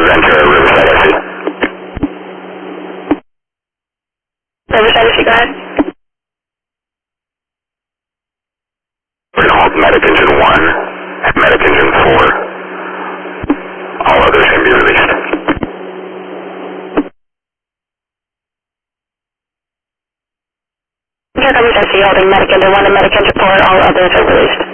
Ventura, Riverside SC. Riverside SC, go ahead. We're going to hold medic engine 1 and medic engine 4. All others can be released. Here comes SC holding medic engine 1 and medic engine 4. All others are released.